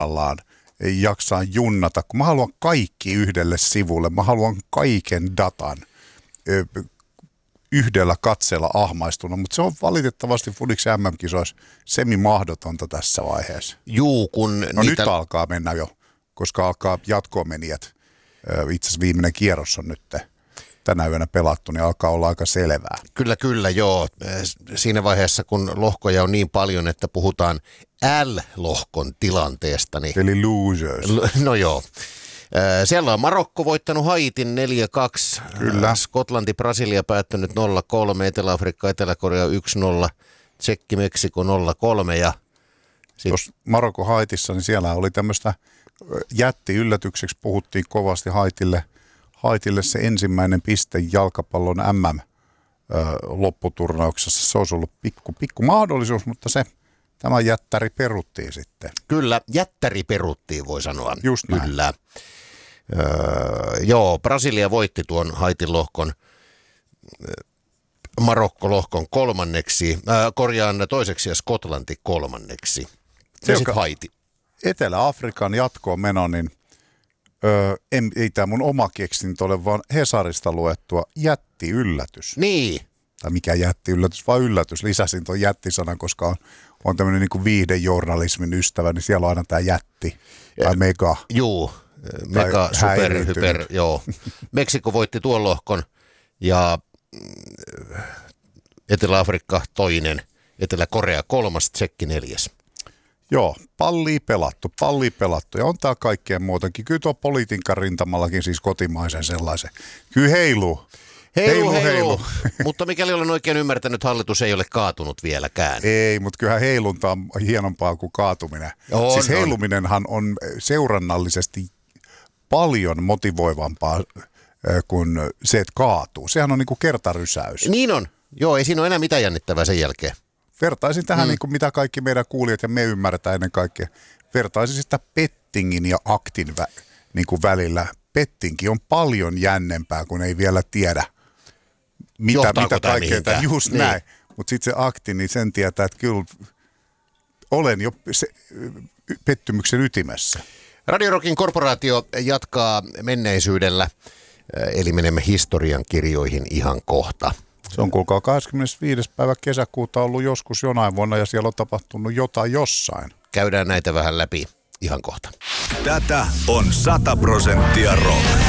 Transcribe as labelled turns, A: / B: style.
A: kerrallaan jaksaa junnata, kun mä haluan kaikki yhdelle sivulle. Mä haluan kaiken datan yhdellä katseella ahmaistuna, mutta se on valitettavasti Fudiksen MM-kisoissa semi-mahdotonta tässä vaiheessa.
B: Juu, kun
A: no niitä... nyt alkaa mennä jo, koska alkaa jatkomenijät. Itse asiassa viimeinen kierros on nyt tänä yönä pelattu, niin alkaa olla aika selvää.
B: Kyllä, joo. Siinä vaiheessa, kun lohkoja on niin paljon, että puhutaan L-lohkon tilanteesta. Niin...
A: eli losers.
B: No joo. Siellä on Marokko voittanut Haitin 4-2.
A: Kyllä.
B: Skotlanti, Brasilia päättänyt 0-3, Etelä-Afrikka, Etelä-Korea 1-0, Tsekki, Meksiko 0-3 ja...
A: Tuossa Marokko Haitissa, niin siellä oli tämmöistä jätti-yllätykseksi, puhuttiin kovasti Haitille se ensimmäinen piste jalkapallon MM-lopputurnauksessa. Se olisi ollut pikku mahdollisuus, mutta tämä jättäri peruttiin sitten.
B: Kyllä, jättäri peruttiin voi sanoa.
A: Just näin.
B: Kyllä. Joo, Brasilia voitti tuon Haitin lohkon, Marokko-lohkon toiseksi ja Skotlanti kolmanneksi. Se sitten Haiti.
A: Etelä-Afrikan jatkoon meno, niin ei tämä mun oma keksintö ole, vaan Hesarista luettua jätti-yllätys.
B: Niin.
A: Tai mikä jätti-yllätys, vaan yllätys. Lisäsin tuon jättisanan, koska on tämmöinen niin kuin viihdejournalismin ystävä, niin siellä on aina tämä jätti tai mega.
B: Juu, mega, super, hyper, joo. Meksiko voitti tuon lohkon ja Etelä-Afrikka toinen, Etelä-Korea kolmas, Tsekki neljäs.
A: Joo, pallia pelattu ja on tää kaikkea muutakin. Kyllä tuo politiikan rintamallakin siis kotimaisen sellaisen. Kyllä heiluu.
B: Heilu. Mutta mikäli olen oikein ymmärtänyt, hallitus ei ole kaatunut vieläkään.
A: Ei, mutta kyllähän heilunta on hienompaa kuin kaatuminen. Siis heiluminenhan on seurannallisesti paljon motivoivampaa kuin se, että kaatuu. Sehän on niin kuin kertarysäys.
B: Niin on. Joo, ei siinä ole enää mitään jännittävää sen jälkeen.
A: Vertaisin tähän, niin kuin mitä kaikki meidän kuulijat ja me ymmärretään ennen kaikkea. Vertaisin sitä pettingin ja aktin niin kuin välillä. Pettinki on paljon jännempää, kun ei vielä tiedä, mitä kaikkea. Just niin. Näin. Mutta sitten se akti, niin sen tietää, että kyllä olen jo pettymyksen ytimessä.
B: Radio Rockin korporaatio jatkaa menneisyydellä, eli menemme historian kirjoihin ihan kohta.
A: Se on kuulkaa 25. päivä kesäkuuta ollut joskus jonain vuonna ja siellä on tapahtunut jotain jossain.
B: Käydään näitä vähän läpi ihan kohta.
C: Tätä on 100% rock.